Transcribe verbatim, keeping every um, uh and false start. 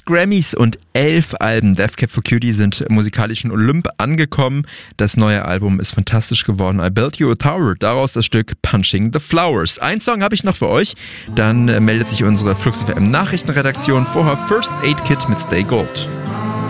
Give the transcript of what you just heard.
Grammys und elf Alben. Death Cab for Cutie sind im musikalischen Olymp angekommen. Das neue Album ist fantastisch geworden. I Built You a Tower, daraus das Stück Punching the Flowers. Ein Song habe ich noch für euch. Dann äh, meldet sich unsere Flux F M Nachrichtenredaktion. Vorher First Aid Kit mit Stay Gold.